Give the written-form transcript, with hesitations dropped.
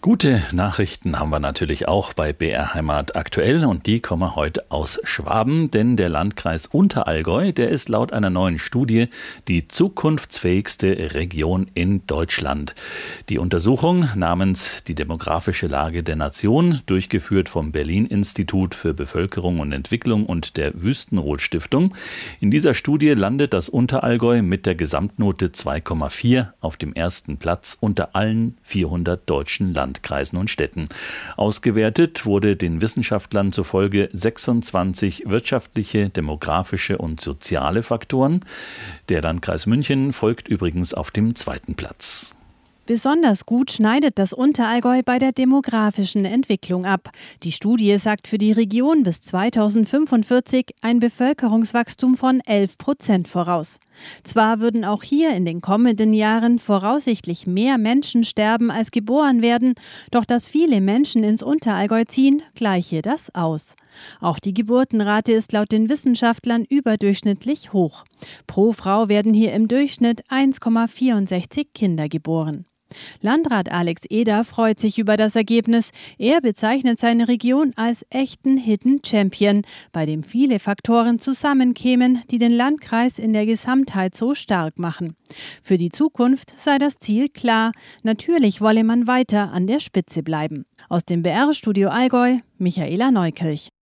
Gute Nachrichten haben wir natürlich auch bei BR Heimat aktuell und die kommen heute aus Schwaben, denn der Landkreis Unterallgäu, der ist laut einer neuen Studie die zukunftsfähigste Region in Deutschland. Die Untersuchung namens Die demografische Lage der Nation, durchgeführt vom Berlin-Institut für Bevölkerung und Entwicklung und der Wüstenrot-Stiftung. In dieser Studie landet das Unterallgäu mit der Gesamtnote 2,4 auf dem ersten Platz unter allen 400 deutschen Landkreisen und Städten. Ausgewertet wurde den Wissenschaftlern zufolge 26 wirtschaftliche, demografische und soziale Faktoren. Der Landkreis München folgt übrigens auf dem zweiten Platz. Besonders gut schneidet das Unterallgäu bei der demografischen Entwicklung ab. Die Studie sagt für die Region bis 2045 ein Bevölkerungswachstum von 11% voraus. Zwar würden auch hier in den kommenden Jahren voraussichtlich mehr Menschen sterben, als geboren werden, doch dass viele Menschen ins Unterallgäu ziehen, gleiche das aus. Auch die Geburtenrate ist laut den Wissenschaftlern überdurchschnittlich hoch. Pro Frau werden hier im Durchschnitt 1,64 Kinder geboren. Landrat Alex Eder freut sich über das Ergebnis. Er bezeichnet seine Region als echten Hidden Champion, bei dem viele Faktoren zusammenkämen, die den Landkreis in der Gesamtheit so stark machen. Für die Zukunft sei das Ziel klar. Natürlich wolle man weiter an der Spitze bleiben. Aus dem BR-Studio Allgäu, Michaela Neukirch.